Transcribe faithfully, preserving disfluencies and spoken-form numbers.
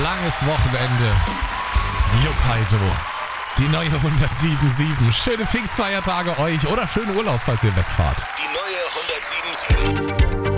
langes Wochenende. Jupp Heidel. Die neue hundertsieben sieben. Schöne Pfingstfeiertage euch oder schönen Urlaub, falls ihr wegfahrt. Die neue hundertsieben sieben.